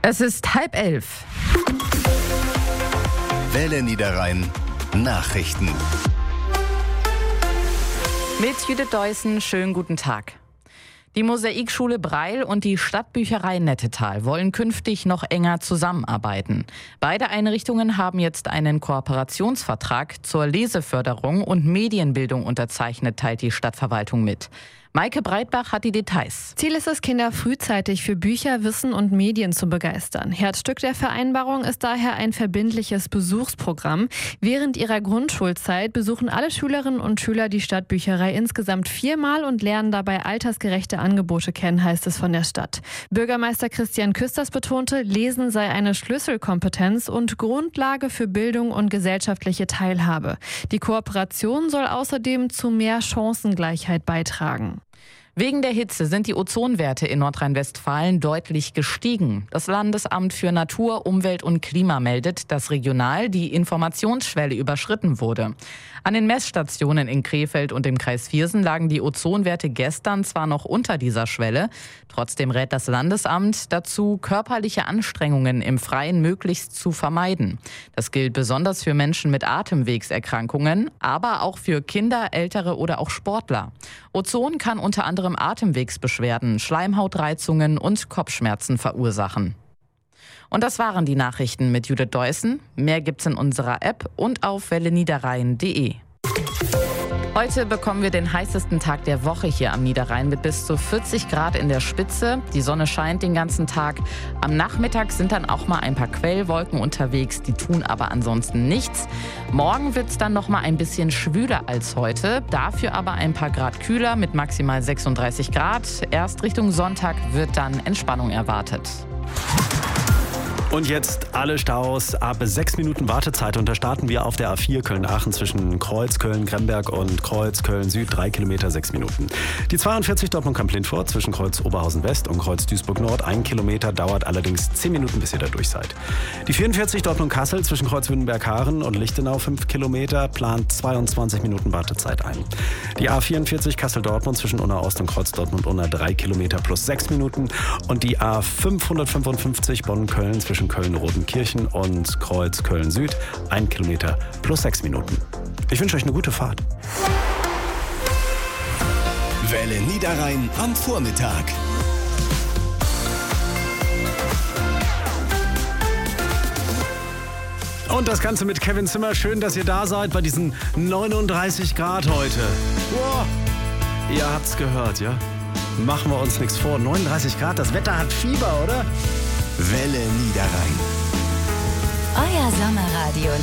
Es ist 10:30. Welle Niederrhein Nachrichten. Mit Judith Deussen, schönen guten Tag. Die Mosaikschule Breil und die Stadtbücherei Nettetal wollen künftig noch enger zusammenarbeiten. Beide Einrichtungen haben jetzt einen Kooperationsvertrag zur Leseförderung und Medienbildung unterzeichnet, teilt die Stadtverwaltung mit. Maike Breitbach hat die Details. Ziel ist es, Kinder frühzeitig für Bücher, Wissen und Medien zu begeistern. Herzstück der Vereinbarung ist daher ein verbindliches Besuchsprogramm. Während ihrer Grundschulzeit besuchen alle Schülerinnen und Schüler die Stadtbücherei insgesamt 4-mal und lernen dabei altersgerechte Angebote kennen, heißt es von der Stadt. Bürgermeister Christian Küsters betonte, Lesen sei eine Schlüsselkompetenz und Grundlage für Bildung und gesellschaftliche Teilhabe. Die Kooperation soll außerdem zu mehr Chancengleichheit beitragen. Wegen der Hitze sind die Ozonwerte in Nordrhein-Westfalen deutlich gestiegen. Das Landesamt für Natur, Umwelt und Klima meldet, dass regional die Informationsschwelle überschritten wurde. An den Messstationen in Krefeld und im Kreis Viersen lagen die Ozonwerte gestern zwar noch unter dieser Schwelle, trotzdem rät das Landesamt dazu, körperliche Anstrengungen im Freien möglichst zu vermeiden. Das gilt besonders für Menschen mit Atemwegserkrankungen, aber auch für Kinder, Ältere oder auch Sportler. Ozon kann unter anderem Atemwegsbeschwerden, Schleimhautreizungen und Kopfschmerzen verursachen. Und das waren die Nachrichten mit Judith Deussen. Mehr gibt's in unserer App und auf welleniederrhein.de. Heute bekommen wir den heißesten Tag der Woche hier am Niederrhein mit bis zu 40 Grad in der Spitze. Die Sonne scheint den ganzen Tag. Am Nachmittag sind dann auch mal ein paar Quellwolken unterwegs, die tun aber ansonsten nichts. Morgen wird's dann noch mal ein bisschen schwüler als heute, dafür aber ein paar Grad kühler mit maximal 36 Grad. Erst Richtung Sonntag wird dann Entspannung erwartet. Und jetzt alle Staus ab 6 Minuten Wartezeit. Und da starten wir auf der A4 Köln-Aachen zwischen Kreuz, Köln-Gremberg und Kreuz, Köln-Süd. 3 Kilometer, 6 Minuten. Die 42 Dortmund-Kamp-Lindfort zwischen Kreuz Oberhausen-West und Kreuz Duisburg-Nord. 1 Kilometer, dauert allerdings 10 Minuten, bis ihr da durch seid. Die 44 Dortmund-Kassel zwischen Kreuz Wünnenberg-Haaren und Lichtenau 5 Kilometer, plant 22 Minuten Wartezeit ein. Die A44 Kassel-Dortmund zwischen Unna-Ost und Kreuz Dortmund-Unna 3 Kilometer plus 6 Minuten. Und die A555 Bonn-Köln zwischen Köln-Rodenkirchen und Kreuz Köln-Süd 1 Kilometer plus 6 Minuten. Ich wünsche euch eine gute Fahrt. Welle Niederrhein am Vormittag. Und das Ganze mit Kevin Zimmer. Schön, dass ihr da seid bei diesen 39 Grad heute. Wow. Ihr habt's gehört, ja? Machen wir uns nichts vor. 39 Grad, das Wetter hat Fieber, oder? Welle Niederrhein. Euer Sommerradio